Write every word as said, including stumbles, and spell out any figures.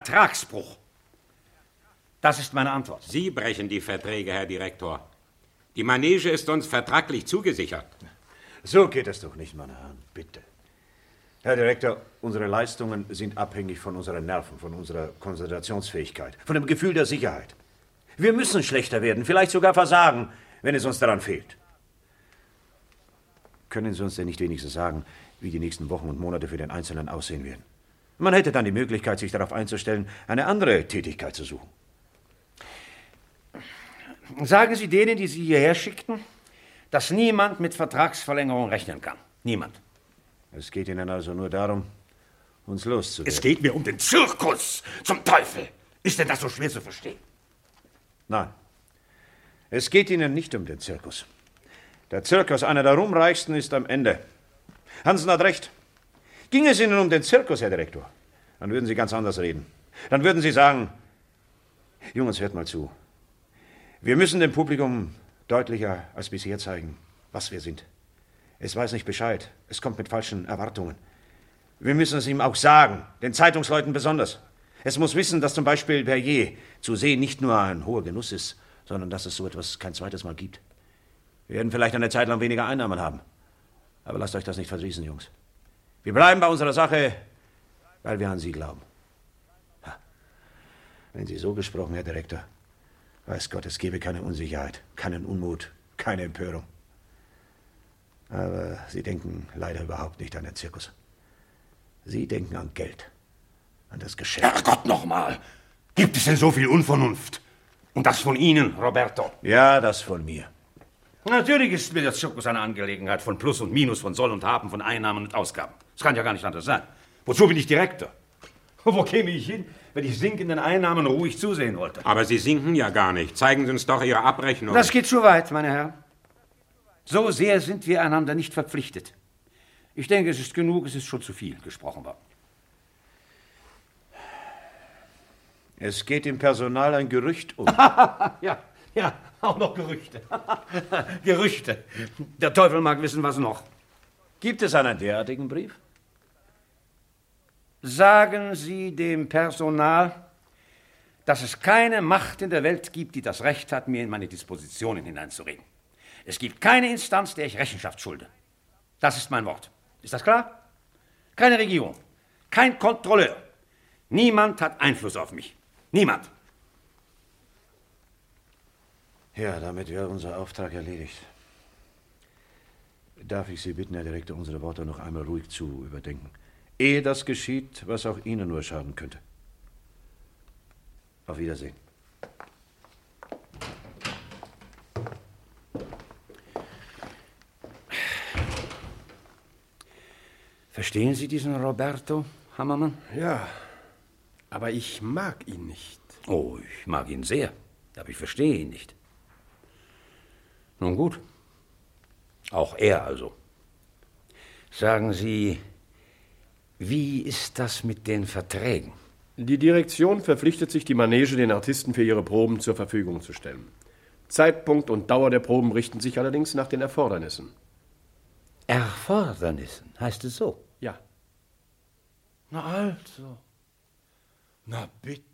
Vertragsbruch. Das ist meine Antwort. Sie brechen die Verträge, Herr Direktor. Die Manege ist uns vertraglich zugesichert. So geht es doch nicht, meine Herren, bitte. Herr Direktor, unsere Leistungen sind abhängig von unseren Nerven, von unserer Konzentrationsfähigkeit, von dem Gefühl der Sicherheit. Wir müssen schlechter werden, vielleicht sogar versagen, wenn es uns daran fehlt. Können Sie uns denn nicht wenigstens sagen, wie die nächsten Wochen und Monate für den Einzelnen aussehen werden? Man hätte dann die Möglichkeit, sich darauf einzustellen, eine andere Tätigkeit zu suchen. Sagen Sie denen, die Sie hierher schickten, dass niemand mit Vertragsverlängerung rechnen kann. Niemand. Es geht Ihnen also nur darum, uns loszuwerden. Es geht mir um den Zirkus, zum Teufel. Ist denn das so schwer zu verstehen? Nein, es geht Ihnen nicht um den Zirkus. Der Zirkus, einer der ruhmreichsten, ist am Ende. Hansen hat recht. Ging es Ihnen um den Zirkus, Herr Direktor, dann würden Sie ganz anders reden. Dann würden Sie sagen, Jungs, hört mal zu. Wir müssen dem Publikum deutlicher als bisher zeigen, was wir sind. Es weiß nicht Bescheid. Es kommt mit falschen Erwartungen. Wir müssen es ihm auch sagen, den Zeitungsleuten besonders. Es muss wissen, dass zum Beispiel Perrier zu sehen nicht nur ein hoher Genuss ist, sondern dass es so etwas kein zweites Mal gibt. Wir werden vielleicht eine Zeit lang weniger Einnahmen haben. Aber lasst euch das nicht verdrießen, Jungs. Wir bleiben bei unserer Sache, weil wir an Sie glauben. Ha. Wenn Sie so gesprochen, Herr Direktor, weiß Gott, es gäbe keine Unsicherheit, keinen Unmut, keine Empörung. Aber Sie denken leider überhaupt nicht an den Zirkus. Sie denken an Geld, an das Geschäft. Herrgott nochmal! Gibt es denn so viel Unvernunft? Und das von Ihnen, Roberto? Ja, das von mir. Natürlich ist mir der Zirkus eine Angelegenheit von Plus und Minus, von Soll und Haben, von Einnahmen und Ausgaben. Das kann ja gar nicht anders sein. Wozu bin ich Direktor? Wo käme ich hin, wenn ich sinkenden Einnahmen ruhig zusehen wollte? Aber Sie sinken ja gar nicht. Zeigen Sie uns doch Ihre Abrechnung. Das geht zu weit, meine Herren. So sehr sind wir einander nicht verpflichtet. Ich denke, es ist genug, es ist schon zu viel gesprochen worden. Es geht im Personal ein Gerücht um. ja, ja, auch noch Gerüchte. Gerüchte. Der Teufel mag wissen, was noch. Gibt es einen derartigen Brief? Sagen Sie dem Personal, dass es keine Macht in der Welt gibt, die das Recht hat, mir in meine Dispositionen hineinzureden. Es gibt keine Instanz, der ich Rechenschaft schulde. Das ist mein Wort. Ist das klar? Keine Regierung, kein Kontrolleur. Niemand hat Einfluss auf mich. Niemand. Ja, damit wäre unser Auftrag erledigt. Darf ich Sie bitten, Herr Direktor, unsere Worte noch einmal ruhig zu überdenken, ehe das geschieht, was auch Ihnen nur schaden könnte. Auf Wiedersehen. Verstehen Sie diesen Roberto Hammermann? Ja, aber ich mag ihn nicht. Oh, ich mag ihn sehr, aber ich verstehe ihn nicht. Nun gut, auch er also. Sagen Sie, wie ist das mit den Verträgen? Die Direktion verpflichtet sich, die Manege den Artisten für ihre Proben zur Verfügung zu stellen. Zeitpunkt und Dauer der Proben richten sich allerdings nach den Erfordernissen. Erfordernissen, heißt es so? Ja. Na also. Na bitte.